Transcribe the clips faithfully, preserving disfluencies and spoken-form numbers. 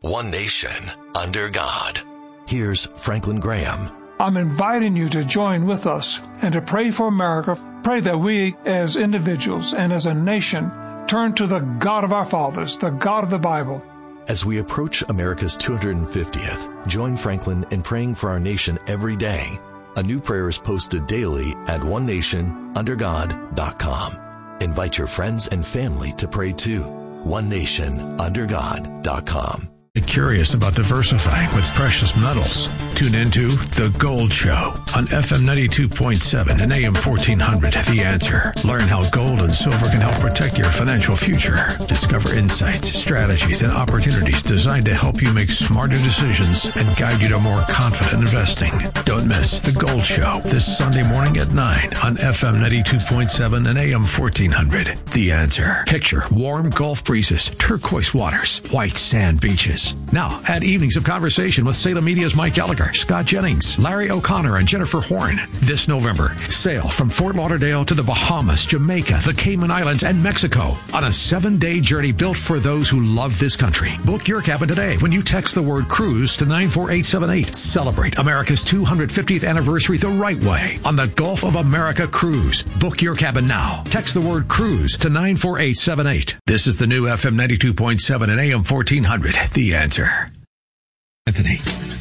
one nation, under God. Here's Franklin Graham. I'm inviting you to join with us and to pray for America. Pray that we as individuals and as a nation turn to the God of our fathers, the God of the Bible. As we approach America's two hundred fiftieth, join Franklin in praying for our nation every day. A new prayer is posted daily at one nation under god dot com. Invite your friends and family to pray too. one nation under god dot com. Curious about diversifying with precious metals? Tune into The Gold Show on F M ninety-two point seven and A M fourteen hundred. The Answer. Learn how gold and silver can help protect your financial future. Discover insights, strategies, and opportunities designed to help you make smarter decisions and guide you to more confident investing. Don't miss The Gold Show this Sunday morning at nine on F M ninety-two point seven and A M fourteen hundred. The Answer. Picture warm Gulf breezes, turquoise waters, white sand beaches. Now, add evenings of conversation with Salem Media's Mike Gallagher, Scott Jennings, Larry O'Connor, and Jennifer Horn. This November, sail from Fort Lauderdale to the Bahamas, Jamaica, the Cayman Islands, and Mexico on a seven-day journey built for those who love this country. Book your cabin today when you text the word cruise to nine four eight seven eight. Celebrate America's two hundred fiftieth anniversary the right way on the Gulf of America Cruise. Book your cabin now. Text the word cruise to nine four eight seven eight. This is the new F M ninety-two point seven and A M fourteen hundred. The Answer. Anthony.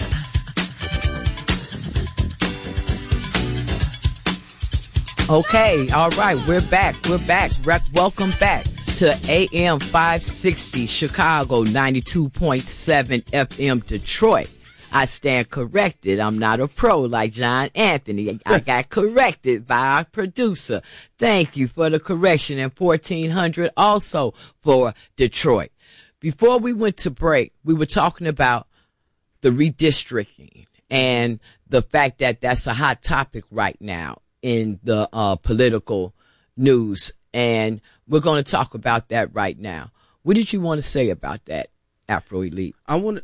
Okay, all right, we're back. We're back. Welcome back to A M five sixty Chicago, ninety-two point seven F M Detroit. I stand corrected. I'm not a pro like John Anthony. I got corrected by our producer. Thank you for the correction. And fourteen hundred also for Detroit. Before we went to break, we were talking about the redistricting and the fact that that's a hot topic right now in the uh, political news. And we're going to talk about that right now. What did you want to say about that, Afro Elite? I want to,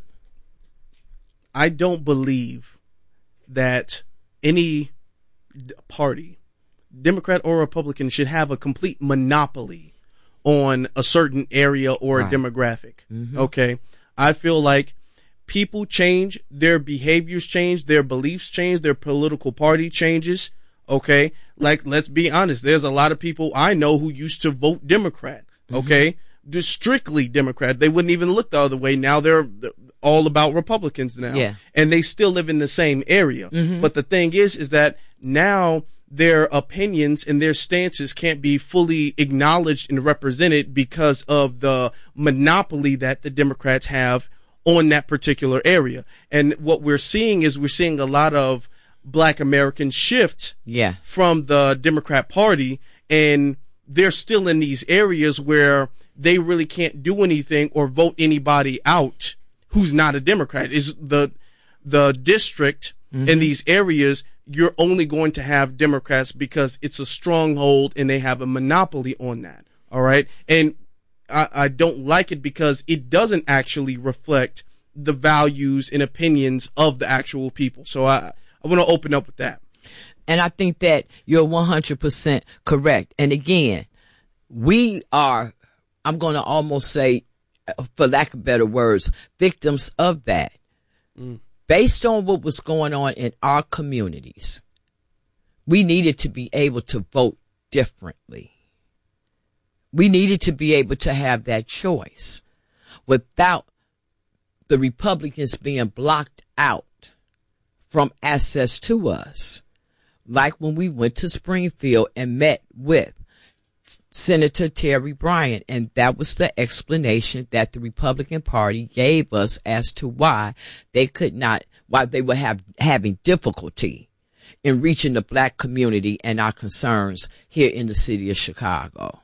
I don't believe that any party, Democrat or Republican, should have a complete monopoly on a certain area or right. a demographic. Mm-hmm. Okay. I feel like people change, their behaviors change, their beliefs change, their political party changes. Okay. Like, let's be honest. There's a lot of people I know who used to vote Democrat. Okay. Mm-hmm. They're strictly Democrat. They wouldn't even look the other way. Now they're all about Republicans now. Yeah. And they still live in the same area. Mm-hmm. But the thing is, is that now their opinions and their stances can't be fully acknowledged and represented because of the monopoly that the Democrats have on that particular area. And what we're seeing is we're seeing a lot of Black Americans shift yeah. from the Democrat Party, and they're still in these areas where they really can't do anything or vote anybody out who's not a Democrat. Is the the district mm-hmm. in these areas, you're only going to have Democrats because it's a stronghold and they have a monopoly on that. All right. And I, I don't like it because it doesn't actually reflect the values and opinions of the actual people. So I, I want to open up with that. And I think that you're one hundred percent correct. And again, we are, I'm going to almost say, for lack of better words, victims of that. Mm. Based on what was going on in our communities, we needed to be able to vote differently. We needed to be able to have that choice without the Republicans being blocked out from access to us. Like when we went to Springfield and met with Senator Terry Bryant, and that was the explanation that the Republican Party gave us as to why they could not, why they were have, having difficulty in reaching the Black community and our concerns here in the city of Chicago.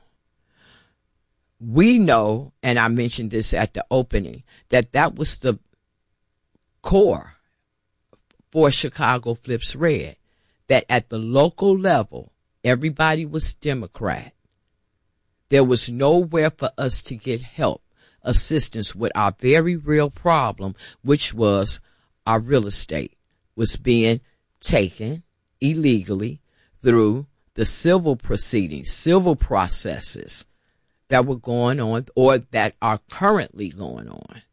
We know, and I mentioned this at the opening, that that was the core for Chicago Flips Red, that at the local level, everybody was Democrat. There was nowhere for us to get help, assistance with our very real problem, which was our real estate was being taken illegally through the civil proceedings, civil processes that were going on or that are currently going on.